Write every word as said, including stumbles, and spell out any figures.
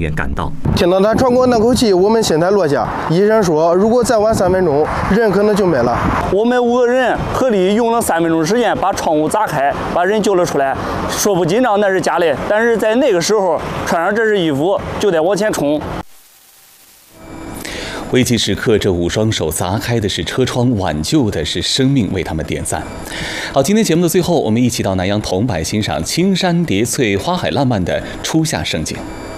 员赶到。 听到他喘过那口气，我们心才落下。医生说，如果再晚三分钟，人可能就没了。 我们五个人合力用了三分钟时间把窗户砸开，把人救了出来。说不紧张那是假的，但是在那个时候穿上这身衣服就得往前冲。 危急时刻，这五双手砸开的是车窗，挽救的是生命，为他们点赞。好，今天节目的最后，我们一起到南阳桐柏欣赏青山叠翠、花海烂漫的初夏盛景。